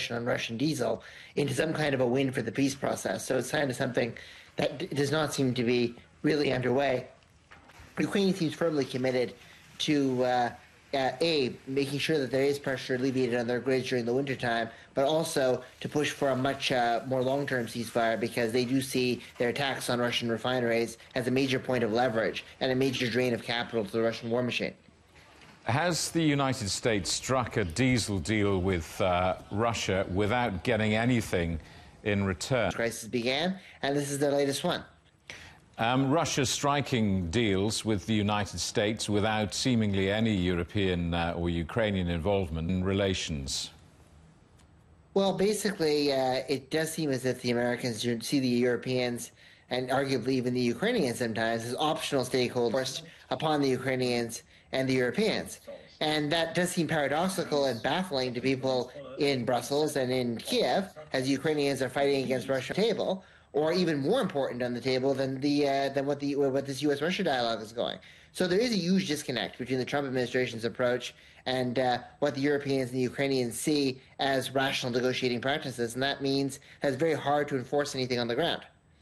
prohibition on Russian diesel into some kind of a win for the peace process. So it's kind of something that does not seem to be really underway. Ukraine seems firmly committed to making sure that there is pressure alleviated on their grids during the wintertime, but also to push for a much more long-term ceasefire, because they do see their attacks on Russian refineries as a major point of leverage and a major drain of capital to the Russian war machine. Has the United States struck a diesel deal with Russia without getting anything in return? The crisis began, and this is their latest one. Russia striking deals with the United States without seemingly any European or Ukrainian involvement in relations. Well, basically, it does seem as if the Americans see the Europeans, and arguably even the Ukrainians sometimes, as optional stakeholders upon the Ukrainians and the Europeans. And that does seem paradoxical and baffling to people in Brussels and in Kiev, as the Ukrainians are fighting against Russia on the table, or even more important on the table than what this U.S.-Russia dialogue is going. So there is a huge disconnect between the Trump administration's approach and what the Europeans and the Ukrainians see as rational negotiating practices, and that means that it's very hard to enforce anything on the ground.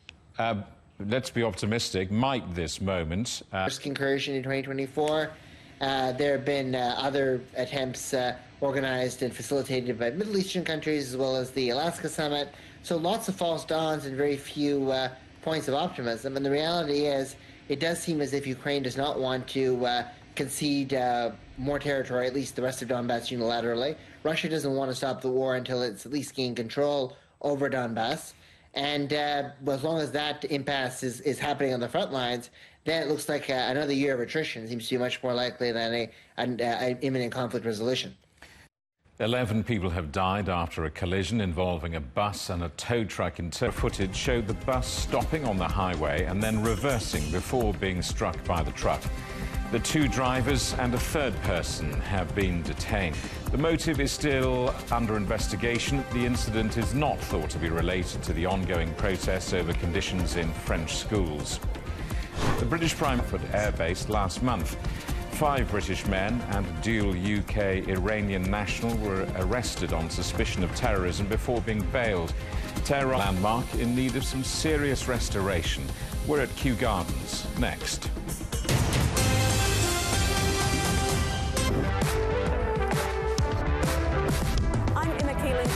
Let's be optimistic. Might this moment... First incursion in 2024. There have been other attempts organized and facilitated by Middle Eastern countries, as well as the Alaska Summit. So lots of false dawns and very few points of optimism. And the reality is, it does seem as if Ukraine does not want to concede more territory, at least the rest of Donbass unilaterally. Russia doesn't want to stop the war until it's at least gained control over Donbass. And as long as that impasse is happening on the front lines, then it looks like another year of attrition seems to be much more likely than an imminent conflict resolution. 11 people have died after a collision involving a bus and a tow truck. Footage showed the bus stopping on the highway and then reversing before being struck by the truck. The two drivers and a third person have been detained. The motive is still under investigation. The incident is not thought to be related to the ongoing protests over conditions in French schools. The British Prime Minister at Air Base last month. 5 British men and a dual UK-Iranian national were arrested on suspicion of terrorism before being bailed. Tehran landmark in need of some serious restoration. We're at Kew Gardens next. I'm Emma Keeling.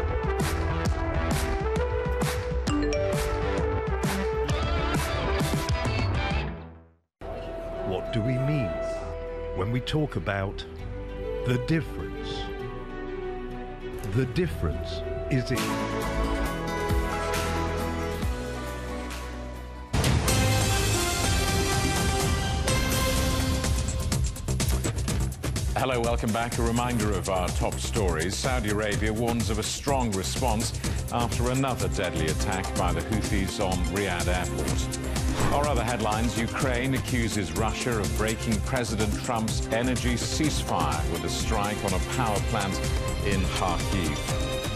What do we mean when we talk about the difference? The difference is in... Hello, welcome back. A reminder of our top stories. Saudi Arabia warns of a strong response after another deadly attack by the Houthis on Riyadh airport. Our other headlines: Ukraine accuses Russia of breaking President Trump's energy ceasefire with a strike on a power plant in Kharkiv.